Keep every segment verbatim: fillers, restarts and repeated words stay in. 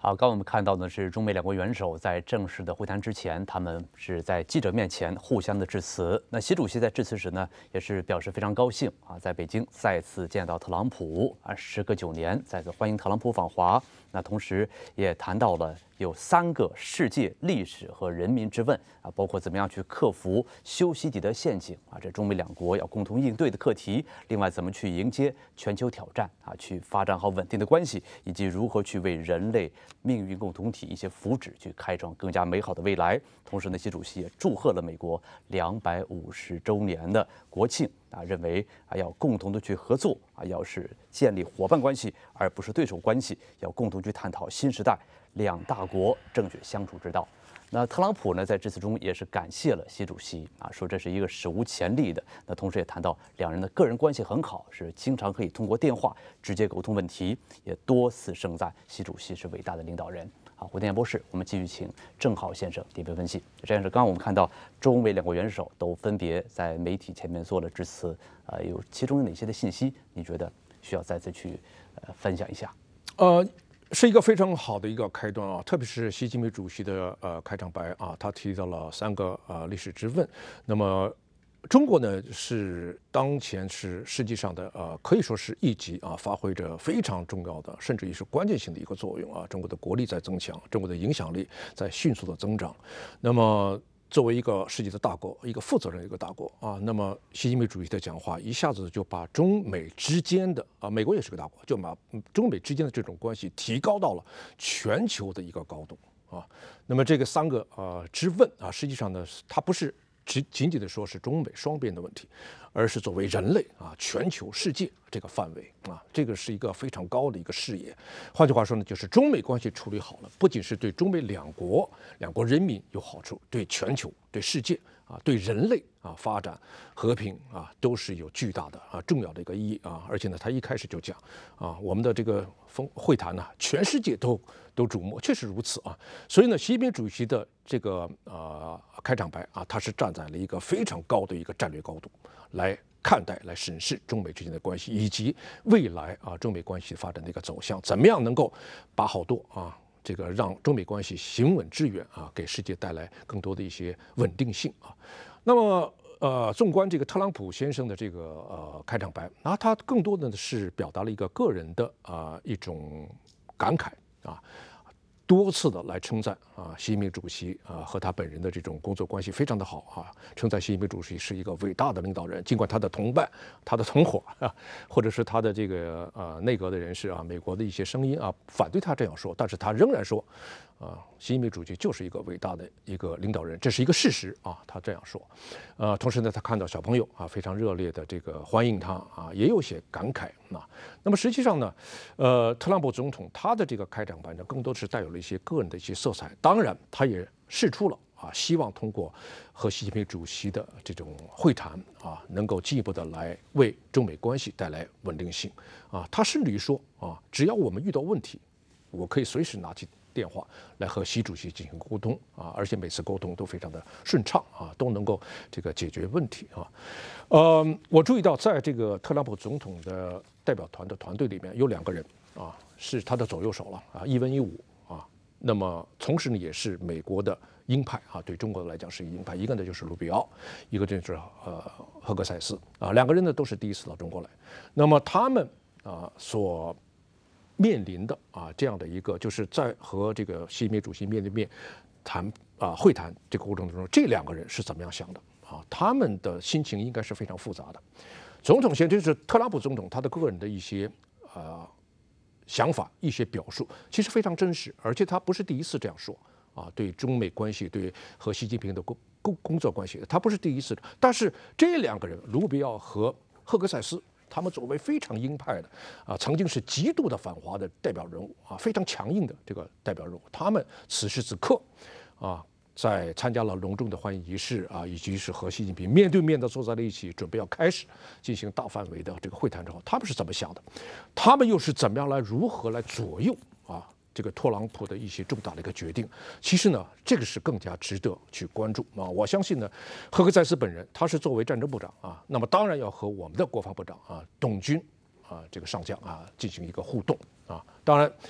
好，刚我们看到的是中美两国元首在正式的会谈之前，他们是在记者面前互相的致辞。那习主席在致辞时呢，也是表示非常高兴啊，在北京再次见到特朗普啊，时隔九年再次欢迎特朗普访华。那同时也谈到了有三个世界历史和人民之问啊，包括怎么样去克服修昔底德陷阱啊，这中美两国要共同应对的课题。另外，怎么去迎接全球挑战啊，去发展好稳定的关系，以及如何去为人类命运共同体一些福祉去开创更加美好的未来。同时呢，习主席也祝贺了美国两百五十周年的国庆啊，认为啊要共同的去合作啊，要是建立伙伴关系而不是对手关系，要共同去探讨新时代两大国正确相处之道。那特朗普呢，在致辞中也是感谢了习主席啊，说这是一个史无前例的。那同时也谈到两人的个人关系很好，是经常可以通过电话直接沟通问题，也多次盛赞习主席是伟大的领导人。好，胡天博士，我们继续请郑浩先生点评分析。这样是刚刚我们看到中美两国元首都分别在媒体前面做了致辞，呃，有其中有哪些的信息？你觉得需要再次去呃分享一下？ 呃。是一个非常好的一个开端啊，特别是习近平主席的呃开场白啊，他提到了三个呃历史之问。那么，中国呢是当前是世界上的呃可以说是一级啊，发挥着非常重要的，甚至于是关键性的一个作用啊。中国的国力在增强，中国的影响力在迅速的增长。那么，作为一个世界的大国，一个负责任的一个大国啊，那么习近平主席的讲话一下子就把中美之间的啊，美国也是个大国，就把中美之间的这种关系提高到了全球的一个高度啊。那么这个三个呃之问啊，实际上呢，它不是只仅仅的说是中美双边的问题，而是作为人类啊全球世界这个范围啊，这个是一个非常高的一个视野。换句话说呢，就是中美关系处理好了，不仅是对中美两国两国人民有好处，对全球、对世界啊、对人类啊发展和平啊都是有巨大的啊重要的一个意义啊。而且呢，他一开始就讲啊，我们的这个峰会谈呢，全世界都都瞩目，确实如此啊。所以呢，习近平主席的这个呃开场白啊，他是站在了一个非常高的一个战略高度来看待、来审视中美之间的关系，以及未来啊中美关系发展的一个走向，怎么样能够把好多啊这个让中美关系行稳致远啊，给世界带来更多的一些稳定性啊。那么呃，纵观这个特朗普先生的这个呃开场白，那他更多的是表达了一个个人的啊、呃、一种感慨啊。多次的来称赞啊，习近平主席啊和他本人的这种工作关系非常的好啊，称赞习近平主席是一个伟大的领导人。尽管他的同伴、他的同伙啊，或者是他的这个呃内阁的人士啊，美国的一些声音啊反对他这样说，但是他仍然说，啊，习近平主席就是一个伟大的一个领导人，这是一个事实啊，他这样说。呃，同时呢，他看到小朋友啊非常热烈的这个欢迎他啊，也有些感慨啊。那么实际上呢，呃，特朗普总统他的这个开场白呢，更多是带有了一些个人的一些色彩。当然，他也释出了啊，希望通过和习近平主席的这种会谈啊，能够进一步的来为中美关系带来稳定性啊。他甚至于说啊，只要我们遇到问题，我可以随时拿起电话来和习主席进行沟通啊，而且每次沟通都非常的顺畅啊，都能够这个解决问题啊。呃，我注意到在这个特朗普总统的代表团的团队里面有两个人啊，是他的左右手了啊，一文一武啊。那么同时呢，也是美国的鹰派啊，对中国来讲是鹰派，一个呢就是卢比奥，一个就是呃赫格塞斯啊，两个人呢都是第一次到中国来。那么他们啊所面临的啊这样的一个，就是在和这个习近平主席面对面谈啊会谈这个过程中，这两个人是怎么样想的啊？他们的心情应该是非常复杂的。总统先就是特朗普总统，他的个人的一些呃想法、一些表述，其实非常真实，而且他不是第一次这样说啊。对中美关系，对和习近平的工工工作关系，他不是第一次。但是这两个人，卢比奥和赫格塞斯，他们作为非常鹰派的啊，曾经是极度的反华的代表人物啊，非常强硬的这个代表人物，他们此时此刻啊，在参加了隆重的欢迎仪式啊，以及是和习近平面对面的坐在了一起，准备要开始进行大范围的这个会谈之后，他们是怎么想的？他们又是怎么样来如何来左右啊这个特朗普的一些重大的一个决定？其实呢，这个是更加值得去关注啊。我相信呢，赫克塞斯本人他是作为战争部长啊，那么当然要和我们的国防部长啊，董军啊这个上将啊进行一个互动啊。当然。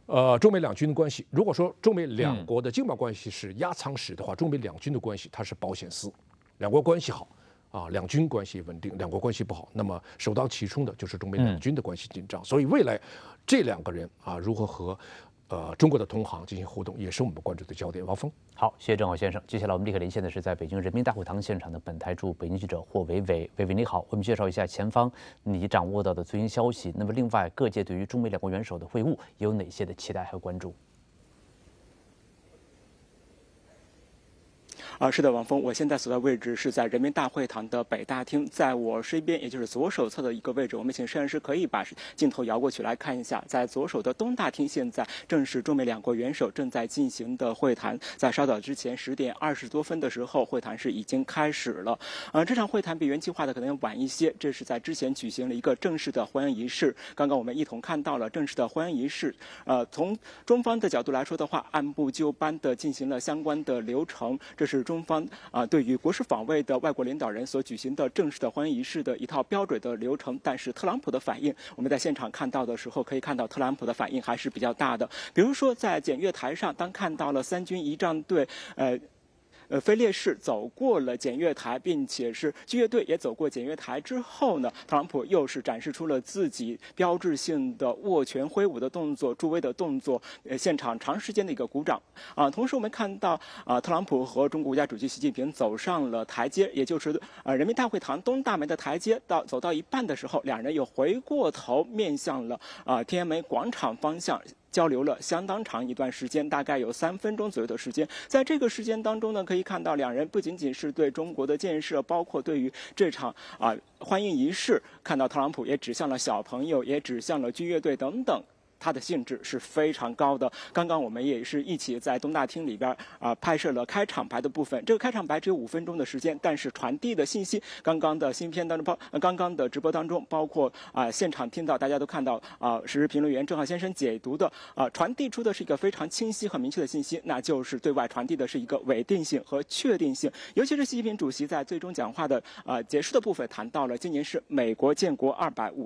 呃，中美两军的关系，如果说中美两国的经贸关系是压舱石的话，中美两军的关系它是保险丝，两国关系好啊，两军关系稳定，两国关系不好，那么首当其冲的就是中美两军的关系紧张。所以未来这两个人啊，如何和呃中国的同行进行互动，也是我们关注的焦点。王峰， 好，谢谢郑好先生。接下来我们立刻连线的是在北京人民大会堂现场的本台驻北京记者霍维维。维维你好，我们介绍一下前方你掌握到的最新消息。那么另外，各界对于中美两国元首的会晤有哪些的期待和关注？ 啊，是的，王峰，我现在所在位置是在人民大会堂的北大厅，在我身边，也就是左手侧的一个位置，我们请摄像师可以把镜头摇过去来看一下，在左手的东大厅，现在正是中美两国元首正在进行的会谈。在稍早之前，十点二十多分的时候，会谈是已经开始了。呃，这场会谈比原计划的可能要晚一些，这是在之前举行了一个正式的欢迎仪式。刚刚我们一同看到了正式的欢迎仪式。呃，从中方的角度来说的话，按部就班的进行了相关的流程，这是中方啊、呃、对于国事访问的外国领导人所举行的正式的欢迎仪式的一套标准的流程。但是特朗普的反应，我们在现场看到的时候可以看到，特朗普的反应还是比较大的。比如说在检阅台上，当看到了三军仪仗队，呃。呃，飞烈士走过了检阅台，并且是军乐队也走过检阅台之后呢，特朗普又是展示出了自己标志性的握拳挥舞的动作、助威的动作，呃，现场长时间的一个鼓掌啊。同时我们看到啊，特朗普和中国国家主席习近平走上了台阶，也就是呃人民大会堂东大门的台阶，到走到一半的时候，两人又回过头面向了啊天安门广场方向。交流了相当长一段时间，大概有三分钟左右的时间。在这个时间当中呢，可以看到两人不仅仅是对中国的建设，包括对于这场啊欢迎仪式，看到特朗普也指向了小朋友，也指向了军乐队等等。它的兴致是非常高的。刚刚我们也是一起在东大厅里边啊、呃、拍摄了开场白的部分。这个开场白只有五分钟的时间，但是传递的信息，刚刚的新片当中包，呃、刚刚的直播当中，包括啊、呃、现场听到大家都看到啊、呃，时事评论员郑浩先生解读的啊、呃，传递出的是一个非常清晰和明确的信息，那就是对外传递的是一个稳定性和确定性。尤其是习近平主席在最终讲话的啊、呃、结束的部分谈到了，今年是美国建国二百五。